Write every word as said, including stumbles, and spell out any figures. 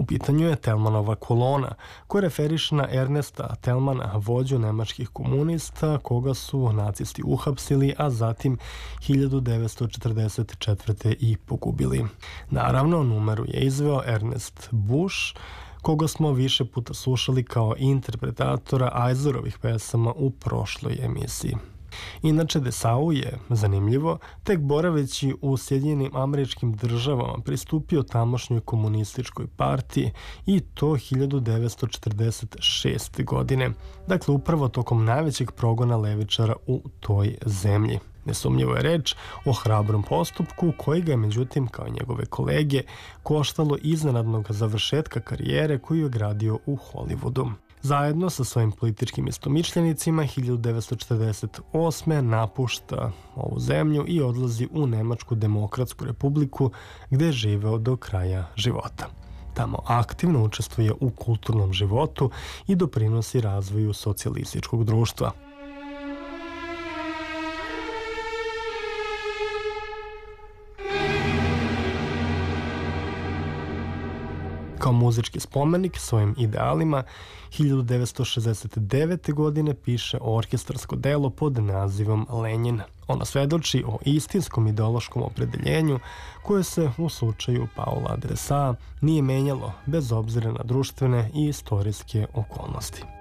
pitanju je Telmanova kolona, koja referiše na Ernesta Telmana, vođu nemačkih komunista, koga su nacisti uhapsili, a zatim hiljadu devetsto četrdeset četvrte i pogubili. Naravno, numeru je izveo Ernest Busch, koga smo više puta slušali kao interpretatora Ajzorovih pesama u prošloj emisiji. Inače, Desau je, zanimljivo, tek boraveći u Sjedinjenim Američkim Državama pristupio tamošnjoj komunističkoj partiji i to hiljadu devetsto četrdeset šeste. godine, dakle upravo tokom najvećeg progona levičara u toj zemlji. Nesumnjivo je reč o hrabrom postupku koji ga je, međutim, kao i njegove kolege, koštalo iznenadnog završetka karijere koju je gradio u Hollywoodu. Zajedno sa svojim političkim istomišljenicima hiljadu devetsto četrdeset osme. napušta ovu zemlju i odlazi u Nemačku demokratsku republiku gde je živeo do kraja života. Tamo aktivno učestvuje u kulturnom životu i doprinosi razvoju socijalističkog društva. Kao muzički spomenik svojim idealima hiljadu devetsto šezdeset devete. godine piše orkestarsko delo pod nazivom Lenjin. Ono svedoči o istinskom ideološkom opredeljenju koje se u slučaju Paula Dresaa nije menjalo bez obzira na društvene i istorijske okolnosti.